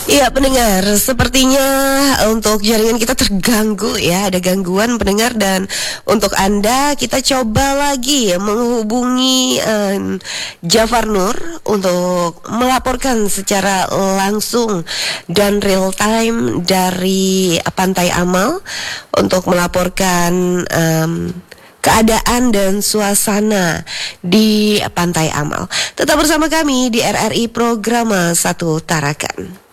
Iya pendengar, sepertinya untuk jaringan kita terganggu ya, ada gangguan pendengar dan untuk Anda kita coba lagi ya menghubungi Jafar Nur untuk melaporkan secara langsung dan real time dari Pantai Amal untuk melaporkan keadaan dan suasana di Pantai Amal. Tetap bersama kami di RRI Programa 1 Tarakan.